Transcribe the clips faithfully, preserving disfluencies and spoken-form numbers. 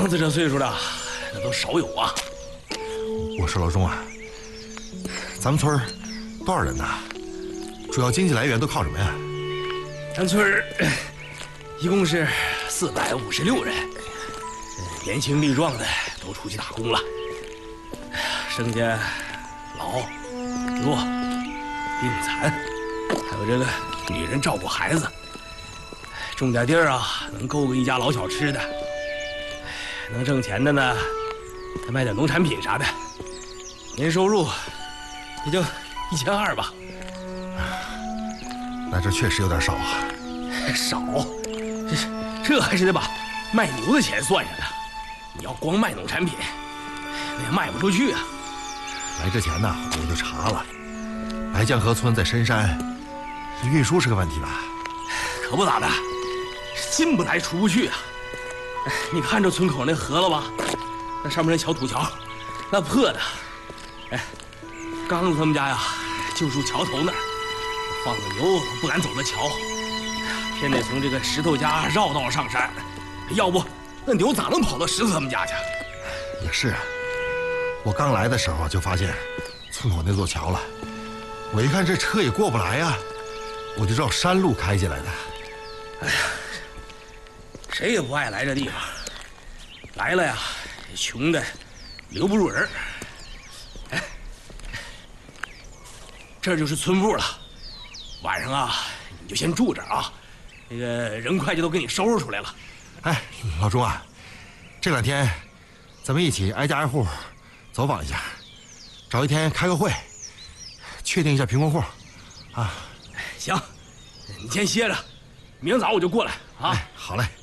刚子这岁数的，那都少有啊。 我说老钟啊，咱们村儿多少人呐？主要经济来源都靠什么呀？ 咱村儿一共是四百五十六人，年轻力壮的都出去打工了，剩下老、弱、病残，还有这个女人照顾孩子。种点地儿啊，能够个一家老小吃的；能挣钱的呢，再卖点农产品啥的，年收入也就一千二吧。 那这确实有点少啊。 少，这这还是得把卖牛的钱算上呢。你要光卖农产品，那也卖不出去啊。 来之前呢，我就查了，白江河村在深山，运输是个问题吧？ 可不咋的，进不来出不去啊。你看这村口那河了吧？那上面那小土桥，那破的。哎，刚子他们家呀，就住桥头那儿，放个牛都不敢走那桥，偏得从这个石头家绕道上山。要不那牛咋能跑到石头他们家去？ 也是啊，我刚来的时候就发现村口那座桥了，我一看这车也过不来呀，我就照山路开进来的。 哎呀，谁也不爱来这地方，来了呀，穷的留不住人。哎，这就是村部了，晚上啊你就先住这儿啊，那个人会计都给你收拾出来了。 哎，老钟啊，这两天咱们一起挨家挨户走访一下，找一天开个会，确定一下贫困户，啊。 行，你先歇着，明早我就过来啊。 哎，好嘞。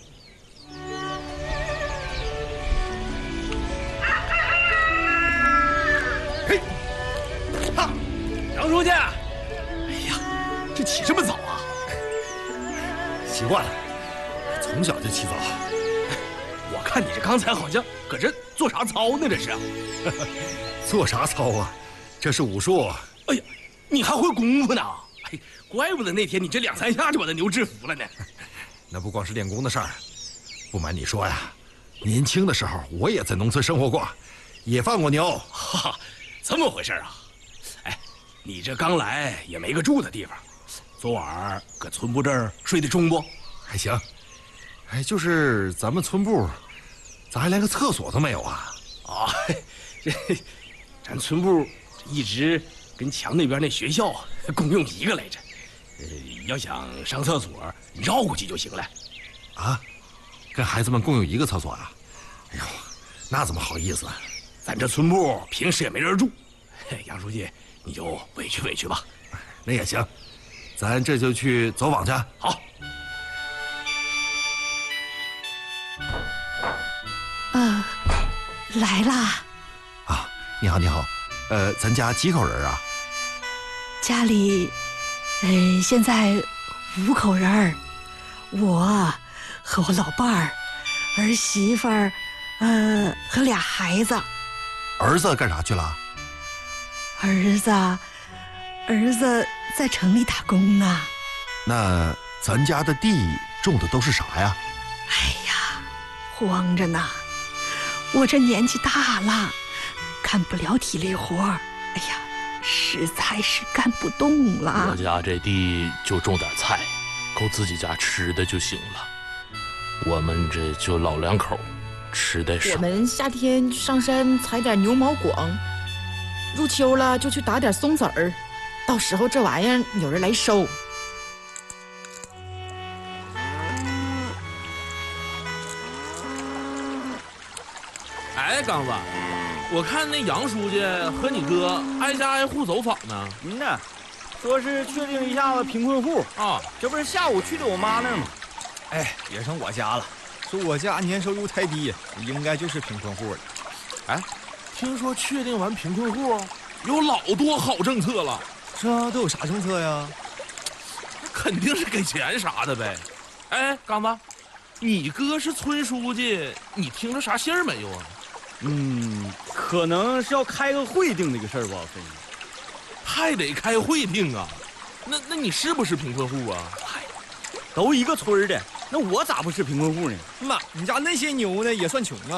嘿，哈，杨书记，哎呀，这起这么早啊？ 习惯了，从小就起早。 我看你这刚才好像搁这做啥操呢？这是？ 做啥操啊？这是武术。 哎呀，你还会功夫呢？哎，怪不得那天你这两三下就把那牛制服了呢。 那不光是练功的事儿，不瞒你说呀，年轻的时候我也在农村生活过，也放过牛。 哈哈，这么回事啊？哎，你这刚来也没个住的地方，昨晚搁村部这儿睡得中不？ 还行。哎，就是咱们村部，咋还连个厕所都没有啊？ 啊，这咱村部一直跟墙那边那学校共用一个来着。呃，要想上厕所，绕过去就行了。 啊，跟孩子们共用一个厕所啊？哎呦，那怎么好意思啊？ 咱这村部平时也没人住，杨书记你就委屈委屈吧。 那也行，咱这就去走访去。 好。 呃，来啦。 啊，你好，你好，呃，咱家几口人啊？ 家里，呃，现在五口人儿，我和我老伴儿、儿媳妇儿，呃，和俩孩子。 儿子干啥去了？ 儿子，儿子在城里打工呢。 那咱家的地种的都是啥呀？ 哎呀，荒着呢。我这年纪大了，干不了体力活儿，哎呀，实在是干不动了。 我家这地就种点菜，够自己家吃的就行了。我们这就老两口，吃的少。 我们夏天上山采点牛毛广，入秋了就去打点松子儿，到时候这玩意儿有人来收。 哎，刚子，我看那杨书记和你哥挨家挨户走访呢。 嗯呐，说是确定一下子贫困户啊， 这不是下午去的我妈那儿吗？哎，也成我家了。说我家年收入太低，应该就是贫困户了。 哎，听说确定完贫困户，有老多好政策了。 是啊，都有啥政策呀？ 肯定是给钱啥的呗。哎，刚子，你哥是村书记，你听着啥信儿没有啊？ 嗯，可能是要开个会定这个事儿吧，分析。 还得开会定啊？那那你是不是贫困户啊？ 嗨，都一个村儿的，那我咋不是贫困户呢？妈，你家那些牛呢也算穷啊。